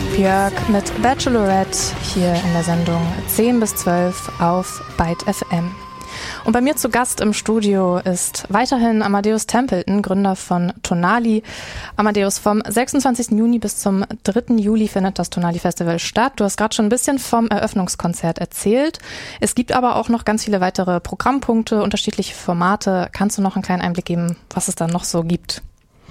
Björk mit Bachelorette hier in der Sendung 10 bis 12 auf Byte FM. Und bei mir zu Gast im Studio ist weiterhin Amadeus Templeton, Gründer von Tonali. Amadeus, vom 26. Juni bis zum 3. Juli findet das Tonali Festival statt. Du hast gerade schon ein bisschen vom Eröffnungskonzert erzählt. Es gibt aber auch noch ganz viele weitere Programmpunkte, unterschiedliche Formate. Kannst du noch einen kleinen Einblick geben, was es da noch so gibt?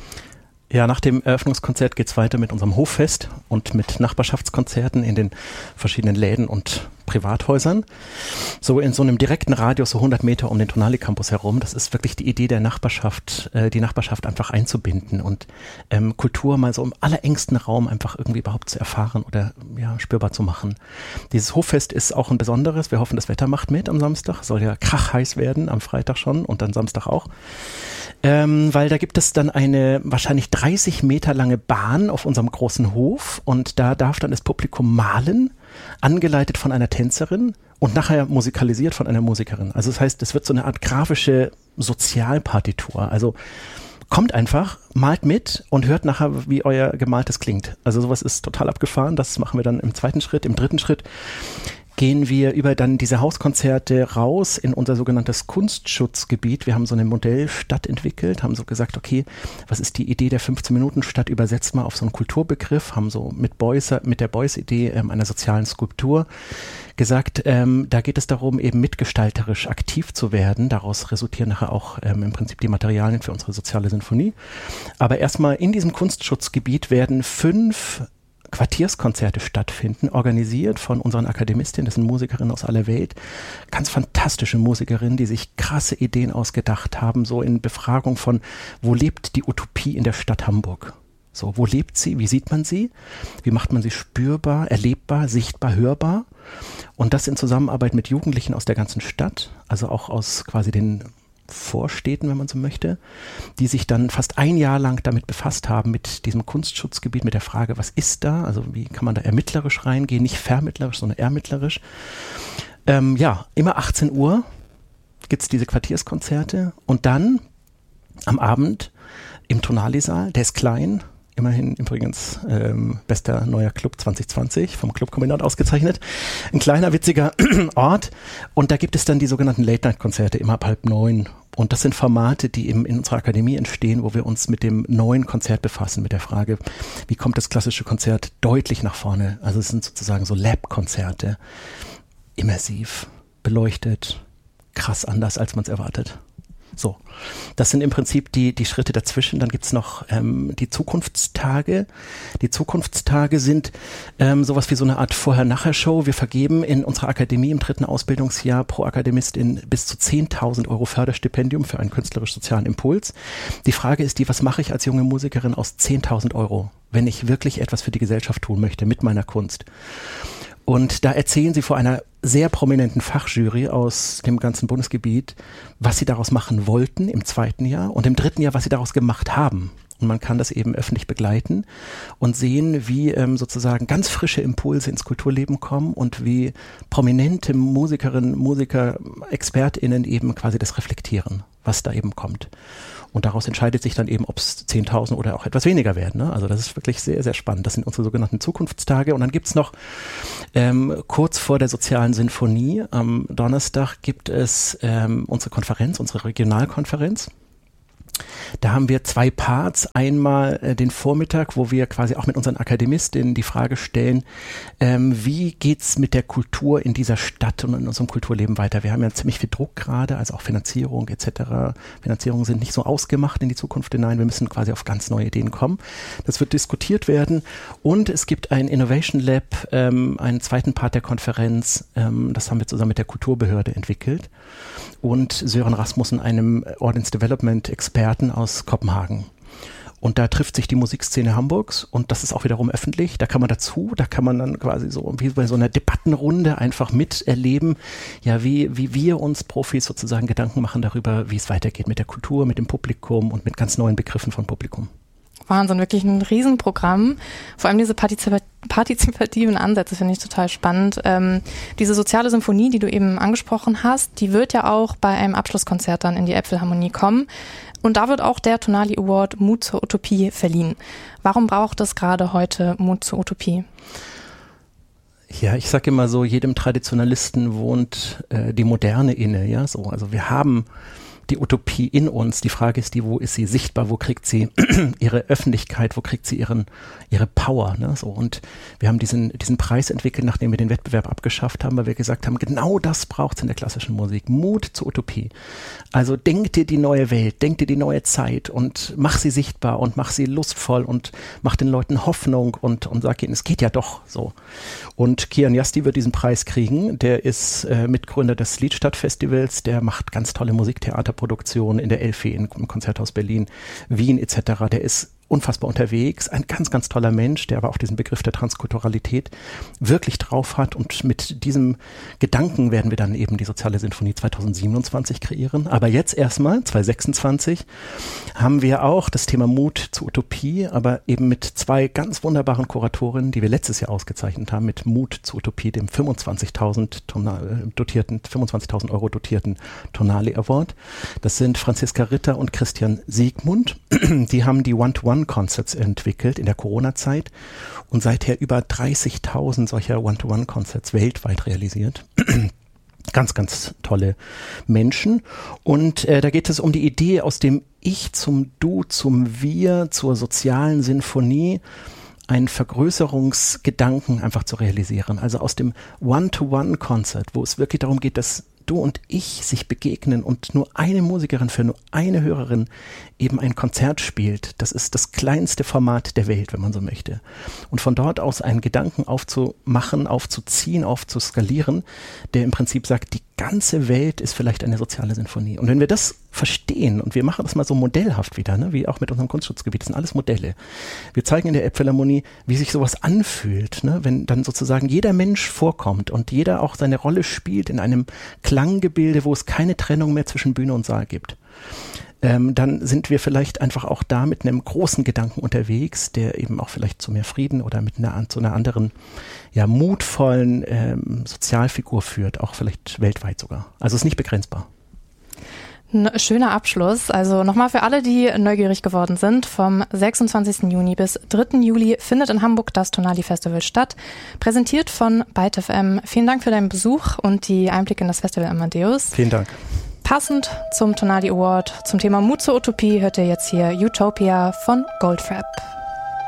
Ja, nach dem Eröffnungskonzert geht's weiter mit unserem Hoffest und mit Nachbarschaftskonzerten in den verschiedenen Läden und Privathäusern. So in so einem direkten Radius, so 100 Meter um den Tonali Campus herum. Das ist wirklich die Idee der Nachbarschaft, die Nachbarschaft einfach einzubinden und Kultur mal so im allerengsten Raum einfach irgendwie überhaupt zu erfahren oder ja, spürbar zu machen. Dieses Hoffest ist auch ein besonderes. Wir hoffen, das Wetter macht mit am Samstag. Soll ja krachheiß werden, am Freitag schon und dann Samstag auch. Weil da gibt es dann eine wahrscheinlich 30 Meter lange Bahn auf unserem großen Hof und da darf dann das Publikum malen, angeleitet von einer Tänzerin und nachher musikalisiert von einer Musikerin. Also das heißt, es wird so eine Art grafische Sozialpartitur. Also kommt einfach, malt mit und hört nachher, wie euer Gemaltes klingt. Also sowas ist total abgefahren. Das machen wir dann im zweiten Schritt. Im dritten Schritt gehen wir über dann diese Hauskonzerte raus in unser sogenanntes Kunstschutzgebiet. Wir haben so eine Modellstadt entwickelt, haben so gesagt, okay, was ist die Idee der 15-Minuten-Stadt, übersetzt mal auf so einen Kulturbegriff, haben so mit der Beuys-Idee einer sozialen Skulptur gesagt, da geht es darum, eben mitgestalterisch aktiv zu werden. Daraus resultieren nachher auch im Prinzip die Materialien für unsere soziale Sinfonie. Aber erstmal in diesem Kunstschutzgebiet werden 5 Quartierskonzerte stattfinden, organisiert von unseren Akademistinnen, das sind Musikerinnen aus aller Welt, ganz fantastische Musikerinnen, die sich krasse Ideen ausgedacht haben, so in Befragung von, wo lebt die Utopie in der Stadt Hamburg? So, wo lebt sie? Wie sieht man sie? Wie macht man sie spürbar, erlebbar, sichtbar, hörbar? Und das in Zusammenarbeit mit Jugendlichen aus der ganzen Stadt, also auch aus quasi den Vorstädten, wenn man so möchte, die sich dann fast ein Jahr lang damit befasst haben, mit diesem Kunstschutzgebiet, mit der Frage, was ist da? Also wie kann man da ermittlerisch reingehen? Nicht vermittlerisch, sondern ermittlerisch. Ja, immer 18 Uhr gibt's diese Quartierskonzerte und dann am Abend im Tonali-Saal, der ist klein, immerhin übrigens bester neuer Club 2020 vom Clubkombinat ausgezeichnet. Ein kleiner, witziger Ort. Und da gibt es dann die sogenannten Late-Night-Konzerte immer ab 8:30. Und das sind Formate, die eben in unserer Akademie entstehen, wo wir uns mit dem neuen Konzert befassen, mit der Frage, wie kommt das klassische Konzert deutlich nach vorne? Also es sind sozusagen so Lab-Konzerte, immersiv, beleuchtet, krass anders, als man es erwartet. So, das sind im Prinzip die Schritte dazwischen. Dann gibt's noch die Zukunftstage. Die Zukunftstage sind sowas wie so eine Art Vorher-Nachher-Show. Wir vergeben in unserer Akademie im 3. Ausbildungsjahr pro Akademistin bis zu 10.000 € Förderstipendium für einen künstlerisch-sozialen Impuls. Die Frage ist die, was mache ich als junge Musikerin aus 10.000 €, wenn ich wirklich etwas für die Gesellschaft tun möchte mit meiner Kunst? Und da erzählen sie vor einer sehr prominenten Fachjury aus dem ganzen Bundesgebiet, was sie daraus machen wollten im 2. Jahr und im 3. Jahr, was sie daraus gemacht haben. Und man kann das eben öffentlich begleiten und sehen, wie sozusagen ganz frische Impulse ins Kulturleben kommen und wie prominente Musikerinnen, Musiker, ExpertInnen eben quasi das reflektieren, was da eben kommt. Und daraus entscheidet sich dann eben, ob es 10.000 oder auch etwas weniger werden. Ne? Also das ist wirklich sehr, sehr spannend. Das sind unsere sogenannten Zukunftstage. Und dann gibt's noch kurz vor der sozialen Sinfonie, am Donnerstag gibt es unsere Konferenz, unsere Regionalkonferenz. Da haben wir 2 Parts. Einmal den Vormittag, wo wir quasi auch mit unseren Akademistinnen die Frage stellen, wie geht's mit der Kultur in dieser Stadt und in unserem Kulturleben weiter? Wir haben ja ziemlich viel Druck gerade, also auch Finanzierung etc. Finanzierungen sind nicht so ausgemacht in die Zukunft hinein. Wir müssen quasi auf ganz neue Ideen kommen. Das wird diskutiert werden. Und es gibt ein Innovation Lab, einen zweiten Part der Konferenz. Das haben wir zusammen mit der Kulturbehörde entwickelt. Und Sören Rasmussen, einem Audience Development Experten aus Kopenhagen. Und da trifft sich die Musikszene Hamburgs und das ist auch wiederum öffentlich. Da kann man dann quasi so wie bei so einer Debattenrunde einfach miterleben, ja, wie wir uns Profis sozusagen Gedanken machen darüber, wie es weitergeht mit der Kultur, mit dem Publikum und mit ganz neuen Begriffen von Publikum. Wahnsinn, wirklich ein Riesenprogramm. Vor allem diese partizipativen Ansätze finde ich total spannend. Diese soziale Symphonie, die du eben angesprochen hast, die wird ja auch bei einem Abschlusskonzert dann in die Äpfelharmonie kommen. Und da wird auch der Tonali Award Mut zur Utopie verliehen. Warum braucht es gerade heute Mut zur Utopie? Ja, ich sage immer so, jedem Traditionalisten wohnt die Moderne inne, ja, so. Also wir haben die Utopie in uns. Die Frage ist wo ist sie sichtbar? Wo kriegt sie ihre Öffentlichkeit? Wo kriegt sie ihre Power? Ne? So, und wir haben diesen Preis entwickelt, nachdem wir den Wettbewerb abgeschafft haben, weil wir gesagt haben, genau das braucht es in der klassischen Musik. Mut zur Utopie. Also denk dir die neue Welt, denk dir die neue Zeit und mach sie sichtbar und mach sie lustvoll und mach den Leuten Hoffnung und sag ihnen, es geht ja doch so. Und Kian Yasti wird diesen Preis kriegen. Der ist Mitgründer des Liedstadtfestivals, der macht ganz tolle Musiktheaterproduktionen in der Elfi, im Konzerthaus Berlin, Wien etc. Der ist unfassbar unterwegs, ein ganz, ganz toller Mensch, der aber auch diesen Begriff der Transkulturalität wirklich drauf hat, und mit diesem Gedanken werden wir dann eben die Soziale Sinfonie 2027 kreieren. Aber jetzt erstmal, 2026, haben wir auch das Thema Mut zur Utopie, aber eben mit zwei ganz wunderbaren Kuratorinnen, die wir letztes Jahr ausgezeichnet haben, mit Mut zur Utopie, dem 25.000 Euro dotierten Tonali Award. Das sind Franziska Ritter und Christian Siegmund. Die haben die One-to-One-Concerts entwickelt in der Corona-Zeit und seither über 30.000 solcher One-to-One-Concerts weltweit realisiert. Ganz, ganz tolle Menschen. Und da geht es um die Idee, aus dem Ich zum Du, zum Wir, zur sozialen Sinfonie einen Vergrößerungsgedanken einfach zu realisieren. Also aus dem One-to-One-Concert, wo es wirklich darum geht, dass du und ich sich begegnen und nur eine Musikerin für nur eine Hörerin eben ein Konzert spielt. Das ist das kleinste Format der Welt, wenn man so möchte. Und von dort aus einen Gedanken aufzumachen, aufzuziehen, aufzuskalieren, der im Prinzip sagt, die ganze Welt ist vielleicht eine soziale Sinfonie. Und wenn wir das verstehen, und wir machen das mal so modellhaft wieder, ne, wie auch mit unserem Kunstschutzgebiet, das sind alles Modelle. Wir zeigen in der Elbphilharmonie, wie sich sowas anfühlt, ne, wenn dann sozusagen jeder Mensch vorkommt und jeder auch seine Rolle spielt in einem Klanggebilde, wo es keine Trennung mehr zwischen Bühne und Saal gibt. Dann sind wir vielleicht einfach auch da mit einem großen Gedanken unterwegs, der eben auch vielleicht zu mehr Frieden oder zu einer anderen, ja, mutvollen Sozialfigur führt, auch vielleicht weltweit sogar. Also es ist nicht begrenzbar. Ein schöner Abschluss. Also nochmal für alle, die neugierig geworden sind, vom 26. Juni bis 3. Juli findet in Hamburg das Tonali Festival statt, präsentiert von Byte FM. Vielen Dank für deinen Besuch und die Einblicke in das Festival, Amadeus. Vielen Dank. Passend zum Tonali Award, zum Thema Mut zur Utopie, hört ihr jetzt hier Utopia von Goldfrapp.